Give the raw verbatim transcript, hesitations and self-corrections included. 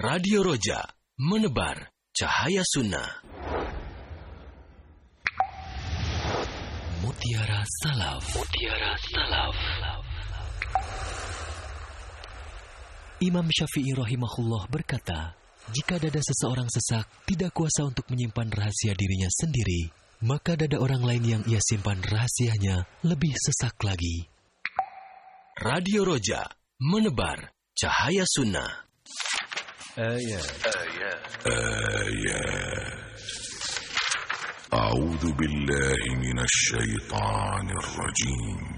Radio Roja, menebar cahaya sunnah. Mutiara Salaf. Mutiara Salaf. Imam Syafi'i rahimahullah berkata, jika dada seseorang sesak tidak kuasa untuk menyimpan rahasia dirinya sendiri, maka dada orang lain yang ia simpan rahasianya lebih sesak lagi. Radio Roja, menebar cahaya sunnah. آيات آيات آيات أعوذ بالله من الشيطان الرجيم